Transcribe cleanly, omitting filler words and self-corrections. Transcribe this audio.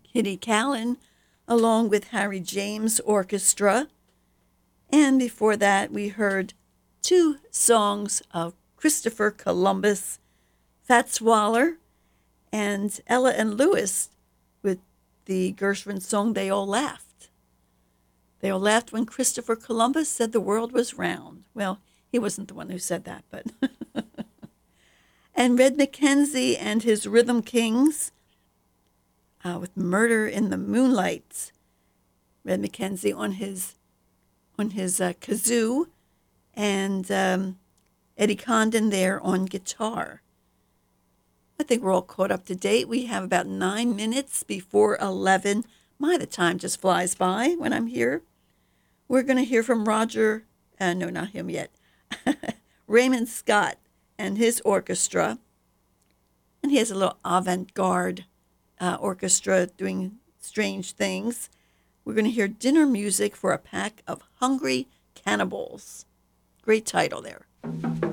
Kitty Callan, along with Harry James Orchestra. And before that, we heard two songs of Christopher Columbus, Fats Waller, and Ella and Lewis with the Gershwin song They All Laughed. They all laughed when Christopher Columbus said the world was round. Well, he wasn't the one who said that, but... And Red McKenzie and his Rhythm Kings with Murder in the Moonlight. Red McKenzie on his kazoo, and Eddie Condon there on guitar. I think we're all caught up to date. We have about 9 minutes before 11. The time just flies by when I'm here. We're going to hear from Roger, no, not him yet, Raymond Scott and his orchestra. And he has a little avant-garde orchestra doing strange things. We're going to hear Dinner Music for a Pack of Hungry Cannibals. Great title there.